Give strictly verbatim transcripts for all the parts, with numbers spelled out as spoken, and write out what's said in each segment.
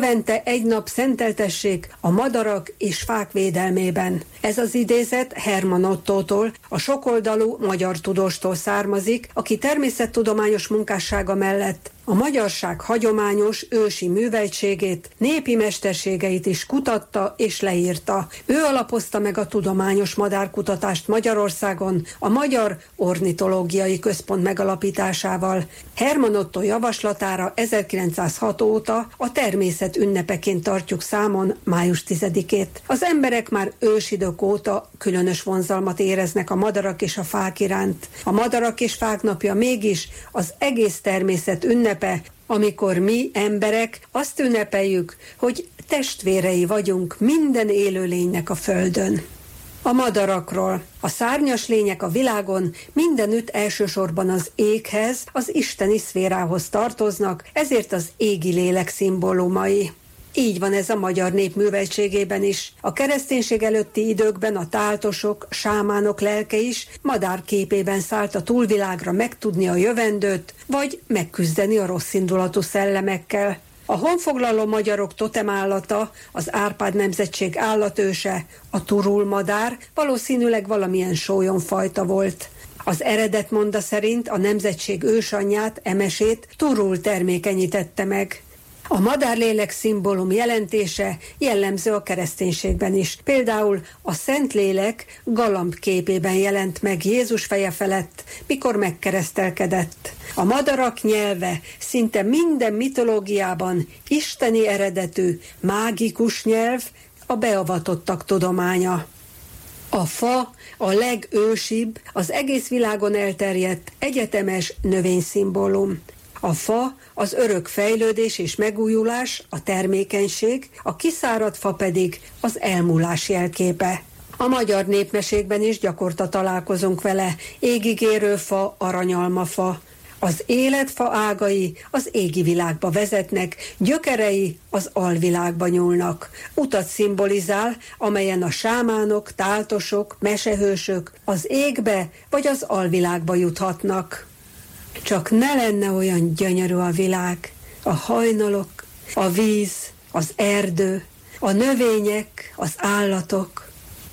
Évente egy nap szenteltessék a madarak és fák védelmében. Ez az idézet Hermann Ottótól, a sokoldalú magyar tudóstól származik, aki természettudományos munkássága mellett a magyarság hagyományos ősi műveltségét, népi mesterségeit is kutatta és leírta. Ő alapozta meg a tudományos madárkutatást Magyarországon a Magyar Ornitológiai Központ megalapításával. Hermann Ottó javaslatára ezerkilencszázhat óta a természet ünnepeként tartjuk számon május tizedikét. Az emberek már ősidők óta különös vonzalmat éreznek a madarak és a fák iránt. A madarak és fák napja mégis az egész természet ünnepe, amikor mi, emberek, azt ünnepeljük, hogy testvérei vagyunk minden élőlénynek a földön. A madarakról. A szárnyas lények a világon mindenütt elsősorban az éghez, az isteni szférához tartoznak, ezért az égi lélek szimbólumai. Így van ez a magyar nép műveltségében is. A kereszténység előtti időkben a táltosok, sámánok lelke is madárképében szállt a túlvilágra megtudni a jövendőt, vagy megküzdeni a rosszindulatú szellemekkel. A honfoglaló magyarok totemállata, az Árpád nemzetség állatőse, a turulmadár valószínűleg valamilyen sólyomfajta volt. Az eredet monda szerint a nemzetség ősanyját, Emesét turul termékenyítette meg. A madárlélek szimbólum jelentése jellemző a kereszténységben is. Például a Szentlélek galamb képében jelent meg Jézus feje felett, mikor megkeresztelkedett. A madarak nyelve szinte minden mitológiában isteni eredetű, mágikus nyelv, a beavatottak tudománya. A fa a legősibb, az egész világon elterjedt egyetemes növényszimbólum. A fa az örök fejlődés és megújulás, a termékenység, a kiszáradt fa pedig az elmúlás jelképe. A magyar népmesékben is gyakorta találkozunk vele, égigérő fa, aranyalmafa. Az életfa ágai az égi világba vezetnek, gyökerei az alvilágba nyúlnak. Utat szimbolizál, amelyen a sámánok, táltosok, mesehősök az égbe vagy az alvilágba juthatnak. Csak ne lenne olyan gyönyörű a világ, a hajnalok, a víz, az erdő, a növények, az állatok,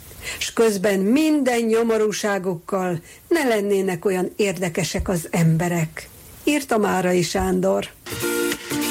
s közben minden nyomorúságukkal ne lennének olyan érdekesek az emberek. Írta Márai Sándor.